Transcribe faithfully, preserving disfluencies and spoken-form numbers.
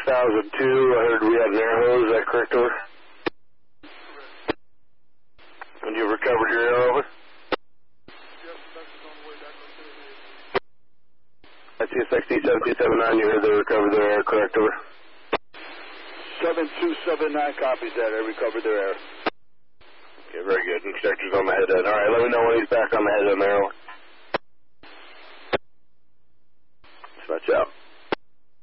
thousand two, I heard we had an air hose, is that correct, over? And you recovered your air, over? I see a X T seven two seven nine, you heard they recovered their air, correct, over? seven two seven nine copies that, I recovered their air. Okay, very good, inspector's on the head end. Alright, let me know when he's back on the head end there, over. Dispatch out.